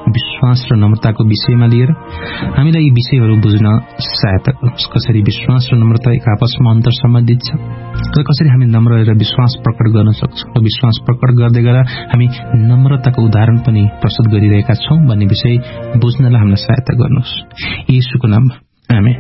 विश्वास र नम्रताको विषयमा लिएर हामीलाई यी विषयहरू बुझ्न सहायता गर्नुहोस्। कसरी विश्वास र नम्रता एक आपसमा अन्तर सम्बन्धित छ र कसरी हामी नम्र रहेर विश्वास प्रकट गर्न सक्छौँ र विश्वास प्रकट गर्दै गर्दा हामी नम्रताको उदाहरण पनि प्रस्तुत गरिरहेका छौँ भन्ने विषय बुझ्नलाई हामीलाई सहायता गर्नुहोस्। येशूको नाममा आमेन।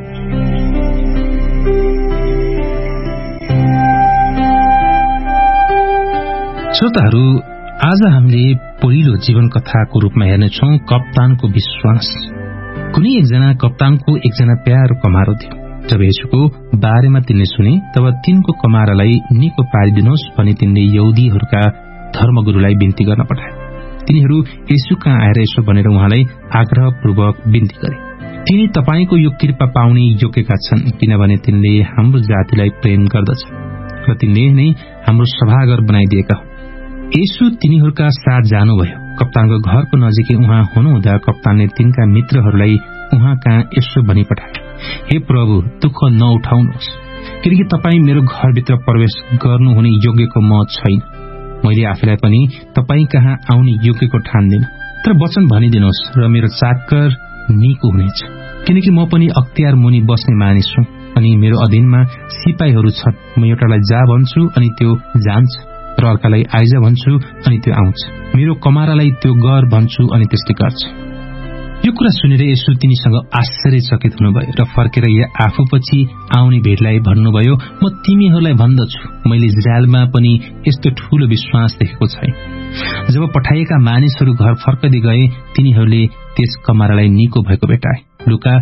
श्रोताहरू, आज हामीले पहिलो जीवन कथाको रूपमा हेर्नेछौँ कप्तानको विश्वास। कुनै एकजना कप्तानको एकजना प्यारो कमारो थियो। जब येशूको बारेमा तिनले सुने तब तिनको कमारालाई निको पारिदिनुहोस् भनी तिनले यहुदीहरूका धर्मगुरुलाई बिन्ती गर्न पठाए। तिनीहरू येशू कहाँ आएर यसो भनेर उहाँलाई आग्रहपूर्वक बिन्ती गरे, तिनी तपाईको यो कृपा पाउने योग्यका छन्, किनभने तिनले हाम्रो जातिलाई प्रेम गर्दछ र तिनले नै हाम्रो सभाघर बनाइदिएका हुन्। येशू तिनीहरूका साथ जानुभयो। कप्तानको घरको नजिकै उहाँ हुनुहुँदा कप्तानले तिनका मित्रहरूलाई उहाँ कहाँ यसो भनी पठाए, हे प्रभु, दुःख नउठाउनुहोस्, किनकि तपाईँ मेरो घरभित्र प्रवेश गर्नुहुने योग्यको म छैन। मैले आफैलाई पनि तपाईँ कहाँ आउने योग्यको ठान्दिन, तर वचन भनिदिनुहोस् र मेरो चाकर निको हुनेछ, किनकि म पनि अख्तियार मुनि बस्ने मानिस हुँ अनि मेरो अधीनमा सिपाहीहरू छन्। म एउटालाई जा भन्छु अनि त्यो जान्छ र अर्कालाई आइज भन्छु अनि त्यो आउँछ, मेरो कमारालाई त्यो गर भन्छु अनि त्यसले गर्छ। यो कुरा सुनेर येशू तिनीसँग आश्चर्यचकित हुनुभयो र फर्केर आफू पछि आउने भेटलाई भन्नुभयो, म तिमीहरूलाई भन्दछु, मैले इजरायलमा पनि यस्तो ठूलो विश्वास देखेको छैन। जब पठाइएका मानिसहरू घर फर्कदै गए तिनीहरूले त्यस कमारालाई निको भएको भेटाए। लुका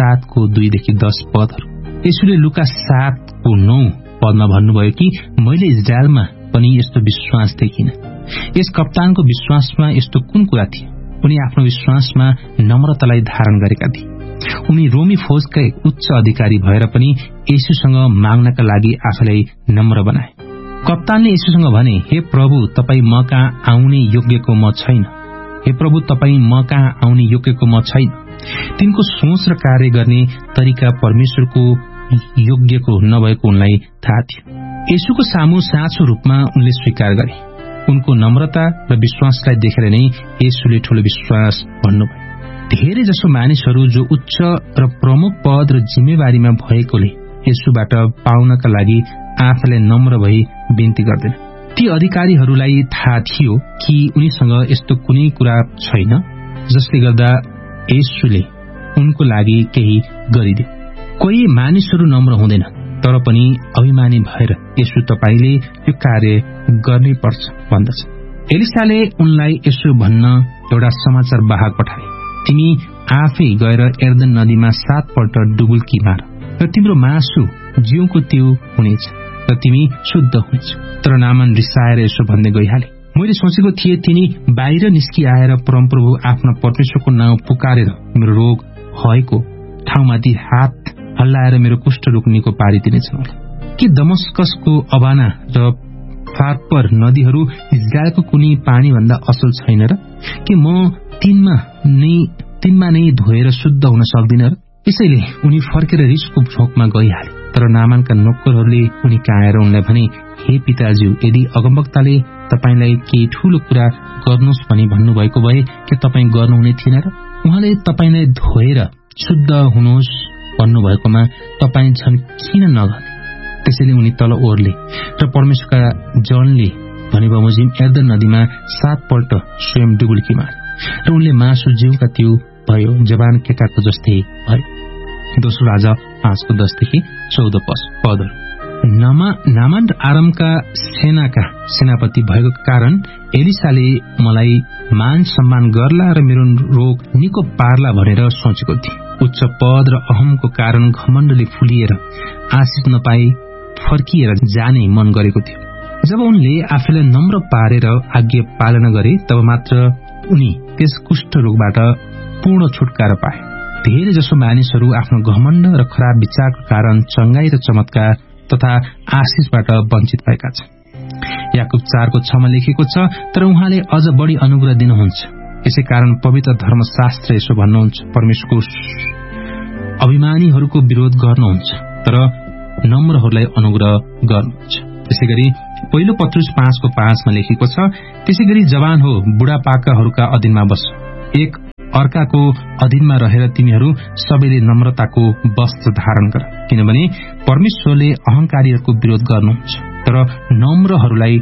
7:2-10 पदहरू। येशूले लुका 7:9 पदमा भन्नुभयो कि मैले इजरायलमा पनि यस्तो विश्वास देखिन। यस कप्तानको विश्वासमा यस्तो कुन कुरा थियो? उनी आफ्नो विश्वासमा नम्रतालाई धारण गरेका थिए। उनी रोमी फौजका एक उच्च अधिकारी भएर पनि येशूसँग माग्नका लागि आफूलाई नम्र बनाए। कप्तानले येशूसँग भने, हे प्रभु, तपाईँ म कहाँ आउने योग्यको म छैन। हे प्रभु, तपाईँ म कहाँ आउने योग्यको म छैन। तिनको सोच र कार्य गर्ने तरिका परमेश्वरको योग्यको नभएको उनलाई थाहा थियो। येशूको सामु साँचो रूपमा उनले स्वीकार गरे। उनको नम्रता र विश्वासलाई देखेर नै येशूले ठूलो विश्वास भन्नुभयो। धेरै जसो मानिसहरू जो उच्च र प्रमुख पद र जिम्मेवारीमा भएकोले येशूबाट पाउनका लागि आफूलाई नम्र भई बिन्ती गर्दैन। ती अधिकारीहरूलाई थाहा थियो कि उनीसँग यस्तो कुनै कुरा छैन जसले गर्दा येशूले उनको लागि केही गरिदिए। कोही मानिसहरू नम्र हुँदैन, तर पनि अभिमानी भएर येशू तपाईले यो कार्य गर्नै पर्छ भन्दछ। एलिसाले उनलाई यसो भन्न एउटा समाचार वाहक पठाए, तिमी आफै गएर एर्दन नदीमा 7 पल्ट डुबुल्की मार र तिम्रो मासु जिउको त्यो हुनेछ र तिमी शुद्ध हुनेछ। तर नामान रिसाएर यसो भन्दै गइहाले, मैले सोचेको थिएँ तिनी बाहिर निस्किआएर परमप्रभु आफ्नो परमेश्वरको नाउँ पुकारेर मेरो रोग भएको ठाउँमाथि हात हल्लाएर मेरो कुष्ठ रोग निको पारिदिनेछन् होला। के दमस्कसको अबाना र फारपर नदीहरू इजरायलको कुनै पानी भन्दा असल छैन र? के म तिनमा नै धोएर शुद्ध हुन सक्दिन र? यसैले उनी फर्केर रिसको झोकमा गइहाले। तर नामानका नोकरहरूले उनी कहाँ आएर उनलाई भने, हे पिताज्यू, यदि अगमवक्ताले तपाईलाई केही ठूलो कुरा गर्नुहोस् भनी भन्नुभएको भए के तपाईँ गर्नुहुने थिएन र? उहाँले तपाईलाई धोएर शुद्ध हुनुहोस् भन्नुभएकोमा तपाईँ झन् किन नगर्ने? त्यसैले उनी तल ओर्ले र परमेश्वरका जनले भने बमोजिम एर्दन नदीमा 7 पल्ट स्वयं डुबुल्की मारे र उनले मासु जिउका त्यो भयो, जवान केटाको जस्तै भयो। दोस्रो राजा 5:10-14 पदहरू। नामान आरामका सेनाका सेनापति भएको कारण एलिसाले मलाई मान सम्मान गर्ला र मेरो रोग निको पार्ला भनेर सोचेको थिए। उच्च पद र अहमको कारण घमण्डले फुलिएर आशिष नपाई फर्किएर जाने मन गरेको थियो। जब उनले आफैलाई नम्र पारेर आज्ञा पालना गरे तब मात्र उनी त्यस कुष्ठ रोगबाट पूर्ण छुटकारा पाए। धेरै जसो मानिसहरू आफ्नो घमण्ड र खराब विचारको कारण चंगाई र चमत्कार तथा आशिषबाट वञ्चित भएका छन्। याकुब 4:6 लेखेको छ, तर उहाँले अझ बढी अनुग्रह दिनुहुन्छ। यसै कारण पवित्र धर्मशास्त्र यसो भन्नुहुन्छ, परमेश्वरको अभिमानीहरूको विरोध गर्नुहुन्छ तर नम्रहरूलाई अनुग्रह गर्नुहुन्छ। त्यसैगरी पहिलो पत्रुस 5:5 लेखेको छ, त्यसैगरी जवान हो बुढापाकाहरूका अधीनमा बस, एक अर्काको अधीनमा रहेर तिमीहरू सबैले नम्रताको वस्त्र धारण गर, किनभने परमेश्वरले अहंकारीहरूको विरोध गर्नुहुन्छ तर नम्रहरूलाई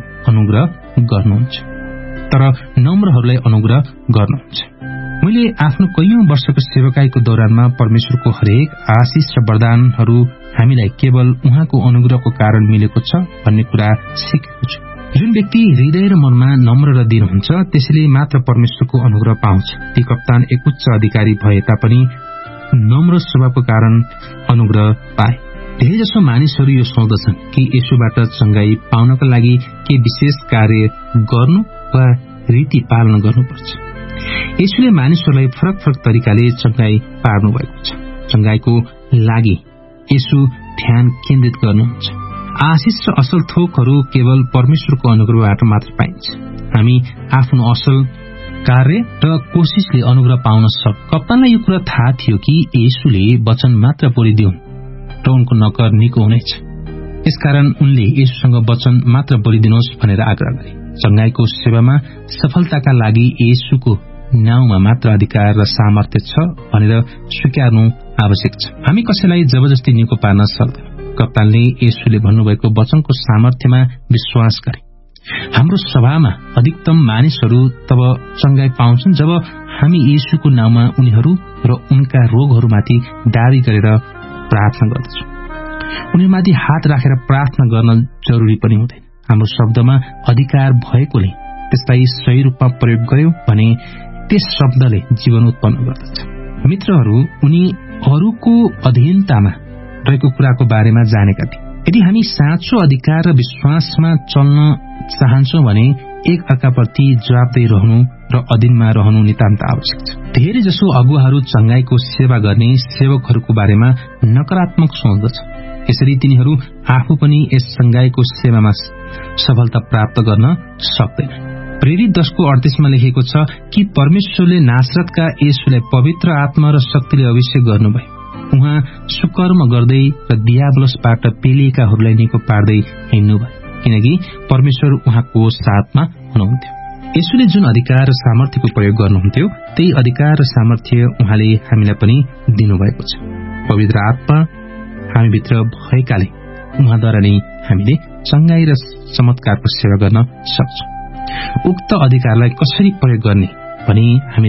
अनुग्रह गर्नुहुन्छ। मैले आफ्नो कैयौं वर्षको सेवकाईको दौरानमा परमेश्वरको हरेक आशीष र वरदानहरू हामीलाई केवल उहाँको अनुग्रहको कारण मिलेको छ भन्ने कुरा सिकेको छु। जुन व्यक्ति हृदय र मनमा नम्र र दीन हुन्छ त्यसैले मात्र परमेश्वरको अनुग्रह पाउँछ। ती कप्तान एक उच्च अधिकारी भए तापनि नम्र स्वभावको कारण अनुग्रह पाए। धेरैजसो मानिसहरू यो सोच्दछन् कि येशूबाट चंगाई पाउनका लागि के विशेष कार्य गर्नु वा रीति पालन गर्नुपर्छ। येशूले मानिसहरूलाई फरक फरक तरिकाले चंगाई पार्नु भएको छ। चंगाईको लागि येशू ध्यान केन्द्रित गर्नुहुन्छ। आशिष र असल थोकहरू केवल परमेश्वरको अनुग्रहबाट मात्र पाइन्छ। हामी आफ्नो असल कार्य र कोशिशले अनुग्रह पाउन सक्छौं। कप्तानलाई यो कुरा थाहा थियो कि येशूले वचन मात्र बोलिदिउन् र उनको नकर निको हुनेछ। यसकारण उनले येशूसँग वचन मात्र बोलिदिनुहोस् भनेर आग्रह गरे। चंगाईको सेवामा सफलताका लागि येशूको नाउँमा मात्र अधिकार र सामर्थ्य छ भनेर स्वीकार्नु आवश्यक छ। हामी कसैलाई जबरजस्ती निको पार्न सक्दैनौं। कप्तानले येशूले भन्नुभएको वचनको सामर्थ्यमा विश्वास गरे। हाम्रो सभामा अधिकतम मानिसहरू तब चंगाई पाउँछन् जब हामी येशूको नाउँमा उनीहरू र उनका रोगहरूमाथि दावी गरेर प्रार्थना गर्दछौं। उनीहरूमाथि हात राखेर प्रार्थना गर्न जरुरी पनि हुँदैन। हाम्रो शब्दमा अधिकार भएकोले त्यसलाई सही रूपमा प्रयोग गर्यौं भने त्यस शब्दले जीवन उत्पन्न गर्दछ। मित्रहरू उनीहरूको अधीनतामा रहेको कुराको बारेमा जानेका थिए। यदि हामी साँचो अधिकार र विश्वासमा चल्न चाहन्छौं भने एक अर्काप्रति जवाबदेही रहनु र अधीनमा रहनु नितान्त आवश्यक छ। धेरै जसो अगुवाहरू चंगाईको सेवा गर्ने सेवकहरूको बारेमा नकारात्मक सोच्दछ। यसरी तिनीहरू आफू पनि यस चंगाईको सेवामा सफलता प्राप्त गर्न सक्दैन। प्रेरित 10:38 लेखेको छ कि परमेश्वरले नासरतका येशूलाई पवित्र आत्मा र शक्तिले अभिषेक गर्नुभयो। उहाँ सुकर्म गर्दै र दियाब्लोसबाट पेलिएकाहरूलाई निको पार्दै हिँड्नुभयो, किनकि परमेश्वर उहाँको साथमा हुनुहुन्थ्यो। येशूले जुन अधिकार र सामर्थ्यको प्रयोग गर्नुहुन्थ्यो त्यही अधिकार र सामर्थ्य उहाँले हामीलाई पनि दिनुभएको छ। पवित्र आत्मा हामीभित्र भएकाले उहाँद्वारा नै हामीले चंगाई र चमत्कारको सेवा गर्न सक्छौं। उक्त अधिकारलाई कसरी प्रयोग गर्ने भनी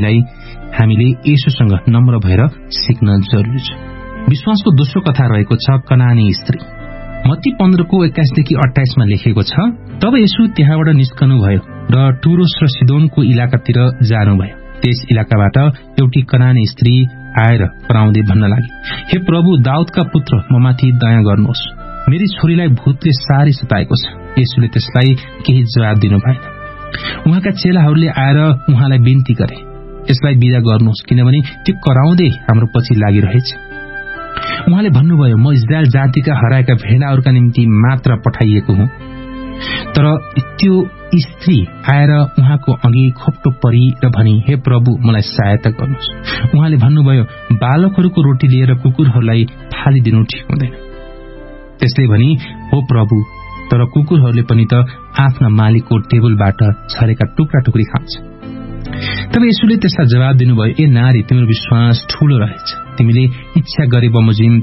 हामीले येशूसँग नम्र भएर सिक्न जरुरी छ। विश्वासको दोस्रो कथा रहेको छ कनानी स्त्री। मत्ती 15:21-28 लेखेको छ, तब येशू त्यहाँबाट निस्कनुभयो र टुरोस र सिदोनको इलाकातिर जानुभयो। त्यस इलाकाबाट एउटी कनानी स्त्री आएर कराउँदै भन्न लागि, हे प्रभु, दाउदका पुत्र, ममाथि दया गर्नुहोस्, मेरी छोरीलाई भूतले साह्रै सताएको छ। येशूले त्यसलाई केही जवाब दिनु भएन। उहाँका चेलाहरूले आएर उहाँलाई बिन्ती गरे, यसलाई बिदा गर्नुहोस्, किनभने त्यो कराउँदै हाम्रो पछि लागिरहेछ। उहाँले भन्नुभयो, म इजरायल जातिका हराएका भेडाहरूका निम्ति मात्र पठाइएको हुँ। तर त्यो स्त्री आएर उहाँको अघि खोप्टो परी र भनी, हे प्रभु, मलाई सहायता गर्नुहोस्। उहाँले भन्नुभयो, बालकहरूको रोटी लिएर कुकुरहरूलाई फालिदिनु ठिक हुँदैन। त्यसले भनी, हो प्रभु, तर कुकुरहरूले पनि त आफ्ना मालिकको टेबलबाट छरेका टुक्रा टुक्री खान्छ। तब येशूले त्यसलाई जवाब दिनुभयो, ए नारी, तिम्रो विश्वास ठूलो रहेछ। तिमीले इच्छा गरे बमोजिम